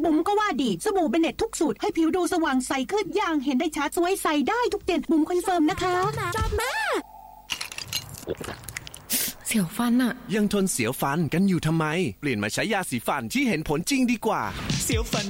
บุ๋มก็ว่าดีสบู่เบเน็ตทุกสูตรให้ผิวดูสว่างใสขึ้นอย่างเห็นได้ชัดสวยใสได้ทุกเดือนบุ๋มคอนเฟิร์มนะคะจอบมาเสียวฟันอะยังทนเสียวฟันกันอยู่ทำไมเปลี่ยนมาใช้ยาสีฟันที่เห็นผลจริงดีกว่าเสียวฟัน